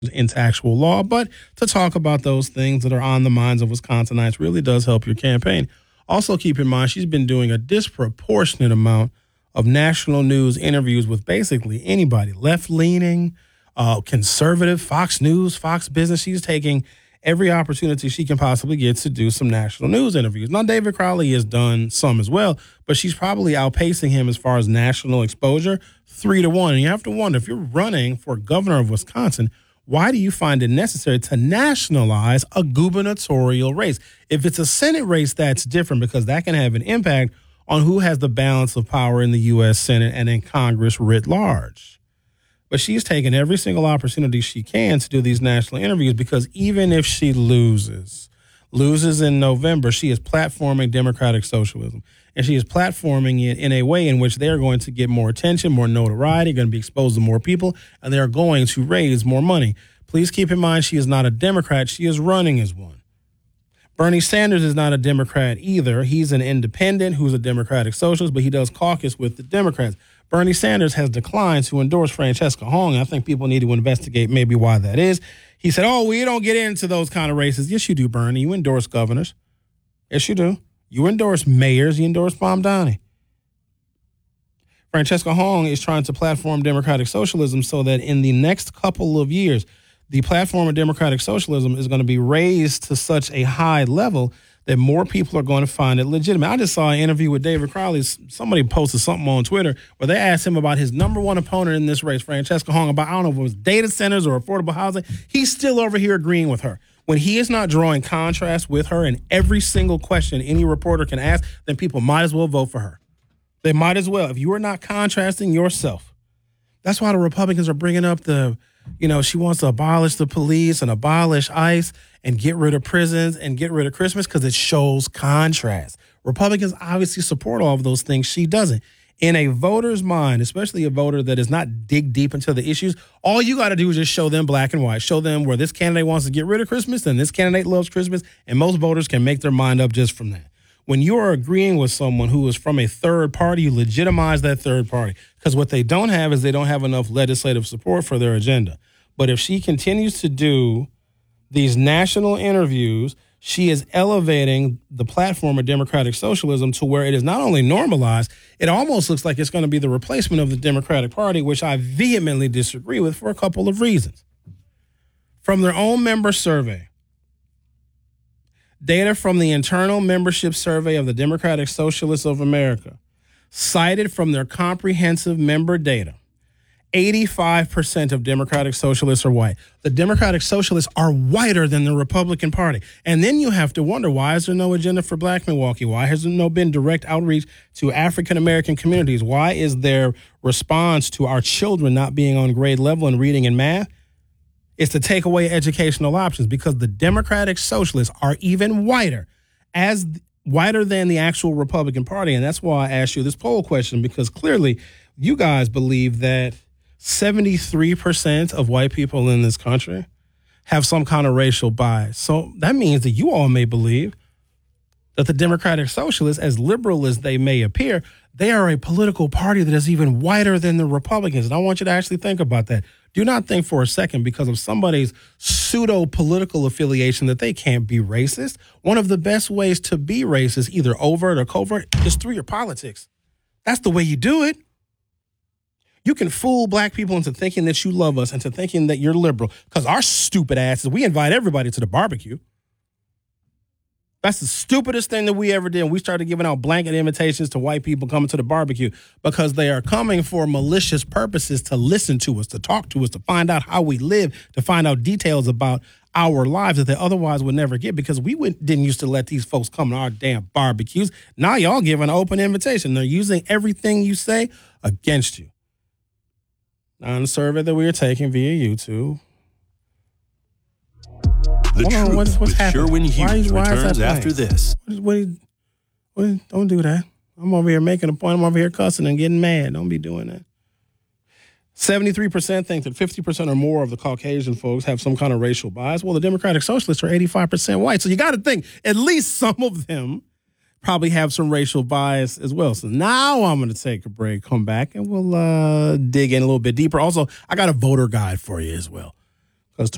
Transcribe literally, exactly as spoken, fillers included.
into actual law, but to talk about those things that are on the minds of Wisconsinites really does help your campaign. Also, keep in mind, she's been doing a disproportionate amount of national news interviews with basically anybody, left-leaning, uh, conservative, Fox News, Fox Business. She's taking every opportunity she can possibly get to do some national news interviews. Now, David Crowley has done some as well, but she's probably outpacing him as far as national exposure, three to one. And you have to wonder, if you're running for governor of Wisconsin, why do you find it necessary to nationalize a gubernatorial race? If it's a Senate race, that's different because that can have an impact on who has the balance of power in the U S Senate and in Congress writ large. But she's taken every single opportunity she can to do these national interviews because even if she loses, loses in November, she is platforming democratic socialism. And she is platforming it in a way in which they're going to get more attention, more notoriety, going to be exposed to more people, and they're going to raise more money. Please keep in mind she is not a Democrat. She is running as one. Bernie Sanders is not a Democrat either. He's an independent who's a democratic socialist, but he does caucus with the Democrats. Bernie Sanders has declined to endorse Francesca Hong. I think people need to investigate maybe why that is. He said, oh, we don't get into those kind of races. Yes, you do, Bernie. You endorse governors. Yes, you do. You endorse mayors. You endorse Mamdani. Francesca Hong is trying to platform democratic socialism so that in the next couple of years, the platform of democratic socialism is going to be raised to such a high level that more people are going to find it legitimate. I just saw an interview with David Crowley. Somebody posted something on Twitter where they asked him about his number one opponent in this race, Francesca Hong, about, I don't know if it was data centers or affordable housing. He's still over here agreeing with her. When he is not drawing contrast with her in every single question any reporter can ask, then people might as well vote for her. They might as well. If you are not contrasting yourself, that's why the Republicans are bringing up the, you know, she wants to abolish the police and abolish ICE and get rid of prisons and get rid of Christmas because it shows contrast. Republicans obviously support all of those things. She doesn't. In a voter's mind, especially a voter that does not dig deep into the issues, all you got to do is just show them black and white. Show them where this candidate wants to get rid of Christmas and this candidate loves Christmas, and most voters can make their mind up just from that. When you are agreeing with someone who is from a third party, you legitimize that third party because what they don't have is they don't have enough legislative support for their agenda. But if she continues to do these national interviews, she is elevating the platform of democratic socialism to where it is not only normalized, it almost looks like it's going to be the replacement of the Democratic Party, which I vehemently disagree with for a couple of reasons. From their own member survey, data from the internal membership survey of the Democratic Socialists of America, cited from their comprehensive member data, eighty-five percent of Democratic Socialists are white. The Democratic Socialists are whiter than the Republican Party. And then you have to wonder, why is there no agenda for Black Milwaukee? Why has there no been direct outreach to African-American communities? Why is there response to our children not being on grade level in reading and math? It's to take away educational options because the Democratic Socialists are even whiter, as whiter than the actual Republican Party. And that's why I asked you this poll question, because clearly you guys believe that seventy-three percent of white people in this country have some kind of racial bias. So that means that you all may believe that the Democratic Socialists, as liberal as they may appear, they are a political party that is even whiter than the Republicans. And I want you to actually think about that. Do not think for a second because of somebody's pseudo-political affiliation that they can't be racist. One of the best ways to be racist, either overt or covert, is through your politics. That's the way you do it. You can fool black people into thinking that you love us, into thinking that you're liberal, because our stupid asses, we invite everybody to the barbecue. That's the stupidest thing that we ever did. We started giving out blanket invitations to white people coming to the barbecue because they are coming for malicious purposes to listen to us, to talk to us, to find out how we live, to find out details about our lives that they otherwise would never get because we wouldn't, didn't used to let these folks come to our damn barbecues. Now y'all give an open invitation. They're using everything you say against you. Now, in the survey that we are taking via YouTube, The Hold Truth on, what's, what's with happening? Sherwin Hughes why, why returns after this. What is, what is, what is, don't do that. I'm over here making a point. I'm over here cussing and getting mad. Don't be doing that. seventy-three percent think that fifty percent or more of the Caucasian folks have some kind of racial bias. Well, the Democratic Socialists are eighty-five percent white. So you got to think at least some of them probably have some racial bias as well. So now I'm going to take a break, come back, and we'll uh, dig in a little bit deeper. Also, I got a voter guide for you as well.